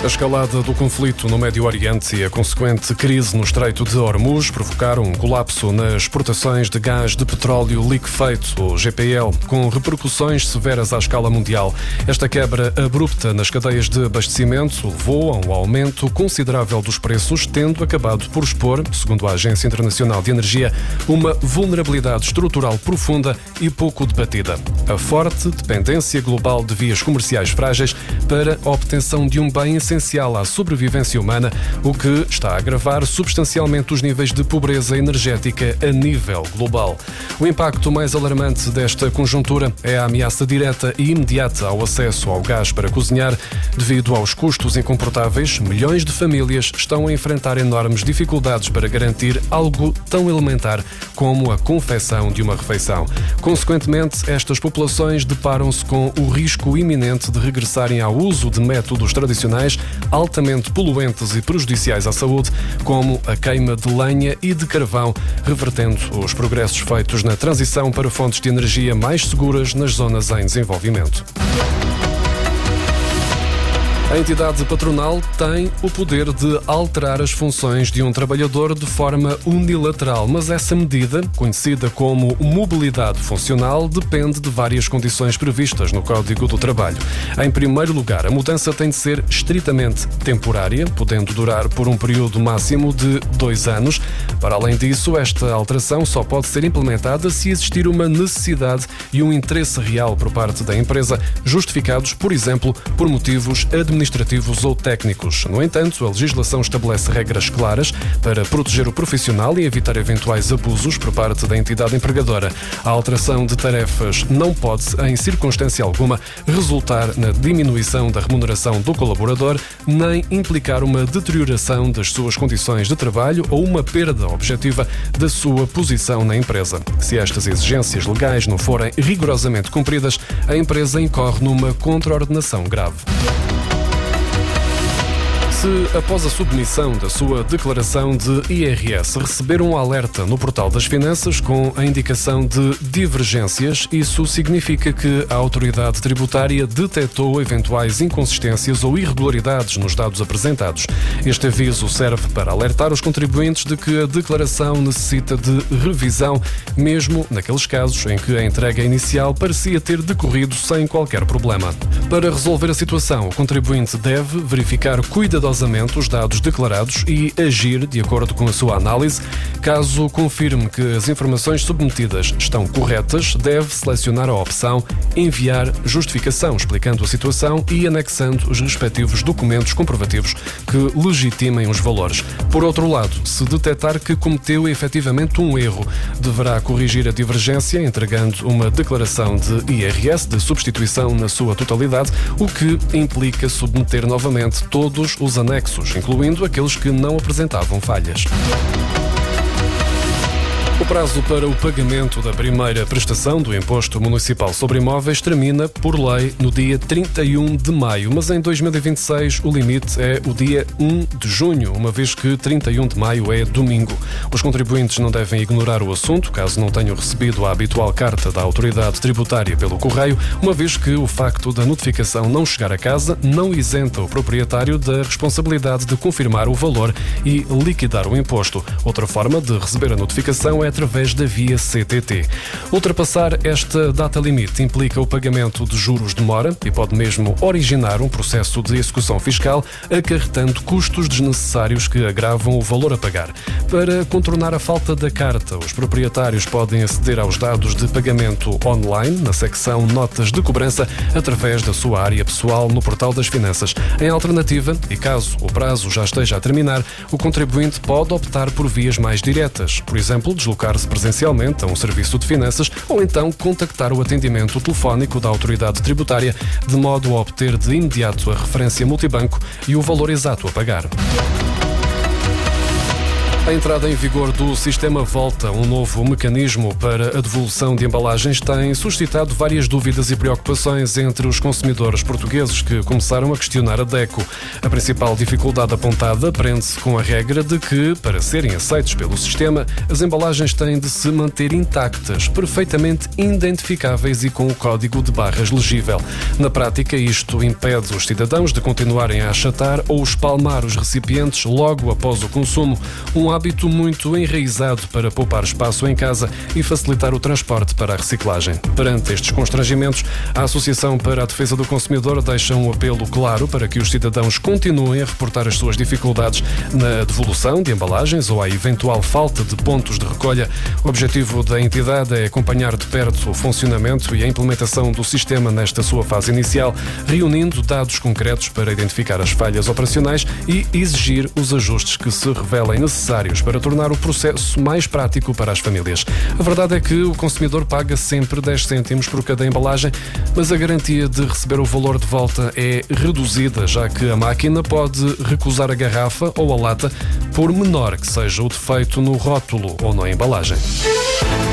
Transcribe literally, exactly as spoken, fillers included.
A escalada do conflito no Médio Oriente e a consequente crise no Estreito de Hormuz provocaram um colapso nas exportações de gás de petróleo liquefeito, o G P L, com repercussões severas à escala mundial. Esta quebra abrupta nas cadeias de abastecimento levou a um aumento considerável dos preços, tendo acabado por expor, segundo a Agência Internacional de Energia, uma vulnerabilidade estrutural profunda e pouco debatida. A forte dependência global de vias comerciais frágeis para a obtenção de um bem essencial essencial à sobrevivência humana, o que está a agravar substancialmente os níveis de pobreza energética a nível global. O impacto mais alarmante desta conjuntura é a ameaça direta e imediata ao acesso ao gás para cozinhar. Devido aos custos incomportáveis, milhões de famílias estão a enfrentar enormes dificuldades para garantir algo tão elementar como a confecção de uma refeição. Consequentemente, estas populações deparam-se com o risco iminente de regressarem ao uso de métodos tradicionais altamente poluentes e prejudiciais à saúde, como a queima de lenha e de carvão, revertendo os progressos feitos na transição para fontes de energia mais seguras nas zonas em desenvolvimento. A entidade patronal tem o poder de alterar as funções de um trabalhador de forma unilateral, mas essa medida, conhecida como mobilidade funcional, depende de várias condições previstas no Código do Trabalho. Em primeiro lugar, a mudança tem de ser estritamente temporária, podendo durar por um período máximo de dois anos. Para além disso, esta alteração só pode ser implementada se existir uma necessidade e um interesse real por parte da empresa, justificados, por exemplo, por motivos administrativos administrativos ou técnicos. No entanto, a legislação estabelece regras claras para proteger o profissional e evitar eventuais abusos por parte da entidade empregadora. A alteração de tarefas não pode, em circunstância alguma, resultar na diminuição da remuneração do colaborador, nem implicar uma deterioração das suas condições de trabalho ou uma perda objetiva da sua posição na empresa. Se estas exigências legais não forem rigorosamente cumpridas, a empresa incorre numa contraordenação grave. Se, após a submissão da sua declaração de I R S, receber um alerta no portal das finanças com a indicação de divergências, isso significa que a autoridade tributária detectou eventuais inconsistências ou irregularidades nos dados apresentados. Este aviso serve para alertar os contribuintes de que a declaração necessita de revisão, mesmo naqueles casos em que a entrega inicial parecia ter decorrido sem qualquer problema. Para resolver a situação, o contribuinte deve verificar cuidadosamente os dados declarados e agir de acordo com a sua análise. Caso confirme que as informações submetidas estão corretas, deve selecionar a opção Enviar justificação, explicando a situação e anexando os respectivos documentos comprovativos que legitimem os valores. Por outro lado, se detectar que cometeu efetivamente um erro, deverá corrigir a divergência entregando uma declaração de I R S de substituição na sua totalidade, o que implica submeter novamente todos os anexos, incluindo aqueles que não apresentavam falhas. O prazo para o pagamento da primeira prestação do Imposto Municipal sobre Imóveis termina, por lei, no dia trinta e um de maio, mas em dois mil e vinte e seis o limite é o dia um de junho, uma vez que trinta e um de maio é domingo. Os contribuintes não devem ignorar o assunto, caso não tenham recebido a habitual carta da autoridade tributária pelo correio, uma vez que o facto da notificação não chegar a casa não isenta o proprietário da responsabilidade de confirmar o valor e liquidar o imposto. Outra forma de receber a notificação é através da via C T T. Ultrapassar esta data limite implica o pagamento de juros de mora e pode mesmo originar um processo de execução fiscal, acarretando custos desnecessários que agravam o valor a pagar. Para contornar a falta da carta, os proprietários podem aceder aos dados de pagamento online na secção Notas de Cobrança através da sua área pessoal no portal das finanças. Em alternativa, e caso o prazo já esteja a terminar, o contribuinte pode optar por vias mais diretas, por exemplo, deslocar deslocar-se presencialmente a um serviço de finanças ou então contactar o atendimento telefónico da autoridade tributária de modo a obter de imediato a referência multibanco e o valor exato a pagar. A entrada em vigor do Sistema Volta, um novo mecanismo para a devolução de embalagens, tem suscitado várias dúvidas e preocupações entre os consumidores portugueses que começaram a questionar a DECO. A principal dificuldade apontada prende-se com a regra de que, para serem aceitos pelo sistema, as embalagens têm de se manter intactas, perfeitamente identificáveis e com o código de barras legível. Na prática, isto impede os cidadãos de continuarem a achatar ou espalmar os recipientes logo após o consumo, um hábito muito enraizado para poupar espaço em casa e facilitar o transporte para a reciclagem. Perante estes constrangimentos, a Associação para a Defesa do Consumidor deixa um apelo claro para que os cidadãos continuem a reportar as suas dificuldades na devolução de embalagens ou a eventual falta de pontos de recolha. O objetivo da entidade é acompanhar de perto o funcionamento e a implementação do sistema nesta sua fase inicial, reunindo dados concretos para identificar as falhas operacionais e exigir os ajustes que se revelem necessários para tornar o processo mais prático para as famílias. A verdade é que o consumidor paga sempre dez cêntimos por cada embalagem, mas a garantia de receber o valor de volta é reduzida, já que a máquina pode recusar a garrafa ou a lata, por menor que seja o defeito no rótulo ou na embalagem.